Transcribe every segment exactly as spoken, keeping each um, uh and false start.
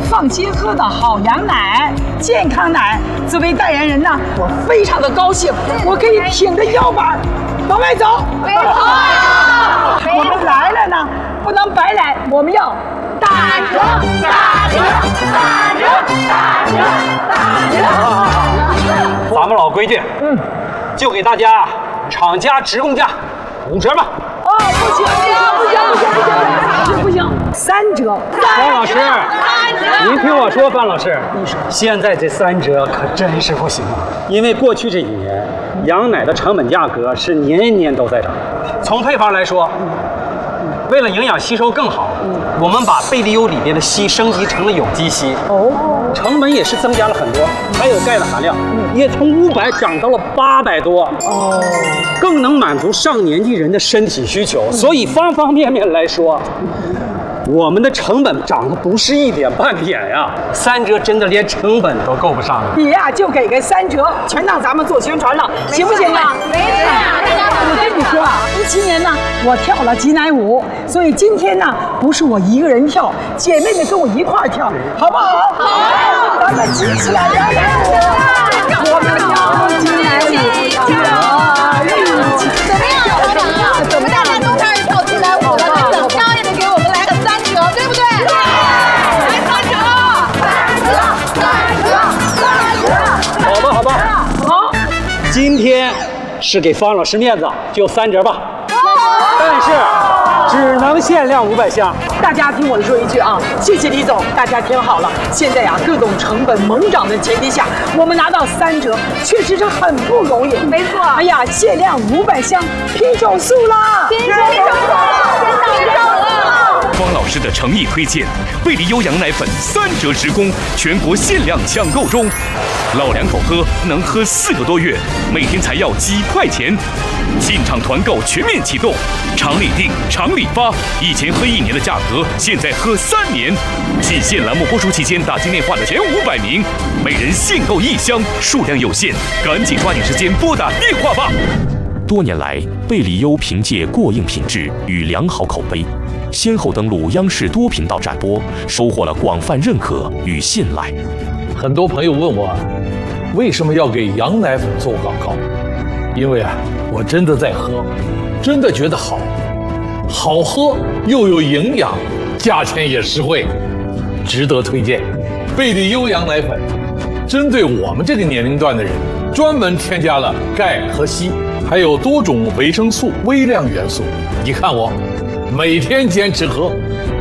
放心喝的好羊奶、健康奶。作为代言人呢，我非常的高兴，我可以挺着腰板往外走。 没错呀， 我们来了呢，不能白来，我们要打折、打折、打折、打折、打折。 咱们老规矩，嗯，就给大家厂家直供价五折吧。 哦，不行，不行，不行，不行，不行，不行，三折。 范老师，您听我说，范老师，现在这三折可真是不行啊！因为过去这几年，羊奶的成本价格是年年都在涨。从配方来说，为了营养吸收更好，我们把贝利优里边的硒升级成了有机硒，哦，成本也是增加了很多，还有钙的含量也从五百涨到了八百多，哦，更能满足上年纪人的身体需求。所以方方面面来说，我们的成本涨得不是一点半点呀，三折真的连成本都够不上了。 你呀，就给个三折，全当咱们做宣传了，行不行啊？ 没事。 我跟你说啊，一七年呢，我跳了挤奶舞，所以今天呢，不是我一个人跳，姐妹们跟我一块儿跳，好不好？好，咱们挤起来摇奶舞，我们跳挤奶舞，跳一起。 怎么样，老板啊？我们大家都开始跳挤奶舞了，那怎么着也得给我们来个三折，对不对？对，来三折，三折，三折，三折。 好吧，好吧， 好， 今天是给方老师面子，就三折吧。但是只能限量五百箱。 大家听我说一句啊，谢谢李总，大家听好了。现在呀、啊，各种成本猛涨的前提下，我们拿到三折，确实是很不容易。 没错。 哎呀，限量五百箱，拼手速啦！ 拼手速了，拼手速了！ 方老师的诚意推荐，贝利优羊奶粉三折直供，全国限量抢购中。老两口喝能喝四个多月，每天才要几块钱。进场团购全面启动，厂里订，厂里发。以前喝一年的价格，现在喝三年。仅限栏目播出期间打进电话的前五百名，每人限购一箱，数量有限，赶紧抓紧时间拨打电话吧。多年来，贝利优凭借过硬品质与良好口碑，先后登陆央视多频道展播，收获了广泛认可与信赖。 很多朋友问我，为什么要给羊奶粉做广告？因为啊，我真的在喝，真的觉得好，好喝又有营养，价钱也实惠，值得推荐。贝利优羊奶粉针对我们这个年龄段的人，专门添加了钙和硒，还有多种维生素、微量元素。你看我，每天坚持喝。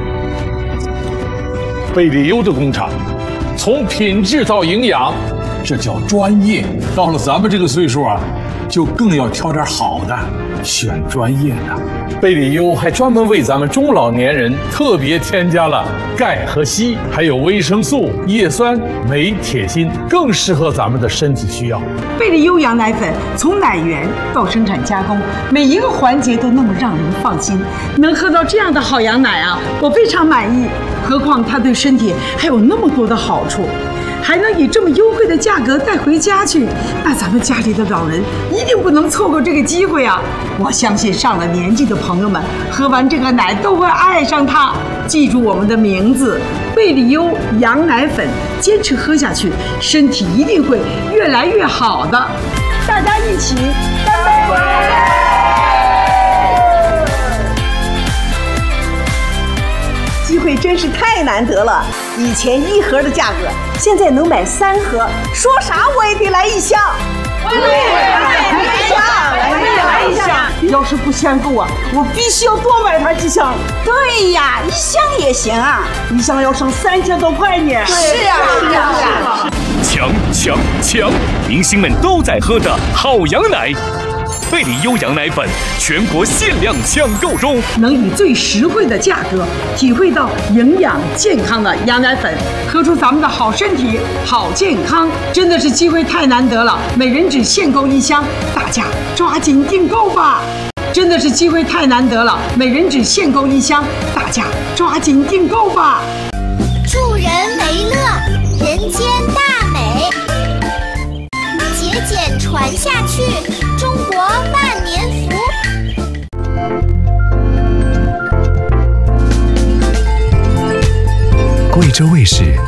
贝利优的工厂，从品质到营养，这叫专业。到了咱们这个岁数啊，就更要挑点好的，选专业的。贝利优还专门为咱们中老年人特别添加了钙和硒，还有维生素、叶酸、镁、铁、锌，更适合咱们的身体需要。 贝利优羊奶粉从奶源到生产加工，每一个环节都那么让人放心。能喝到这样的好羊奶啊，我非常满意。何况它对身体还有那么多的好处。还能以这么优惠的价格带回家去，那咱们家里的老人一定不能错过这个机会啊！我相信上了年纪的朋友们喝完这个奶都会爱上它。记住我们的名字，贝利优羊奶粉，坚持喝下去，身体一定会越来越好的。大家一起干杯！ 机会真是太难得了，以前一盒的价格，现在能买三盒，说啥我也得来一箱。我也来一箱，我也来一箱。 要是不嫌够啊，我必须要多买它几箱。 对呀，一箱也行啊， 一箱要省三千多块呢。 是啊，是啊，是啊。 强强强！明星们都在喝的好羊奶。贝利优羊奶粉全国限量抢购中， 能以最实惠的价格体会到营养健康的羊奶粉，喝出咱们的好身体、好健康，真的是机会太难得了。每人只限购一箱，大家抓紧订购吧！真的是机会太难得了，每人只限购一箱，大家抓紧订购吧！ 助人为乐，人间大美，节俭传下去，中国万年福。 贵州卫视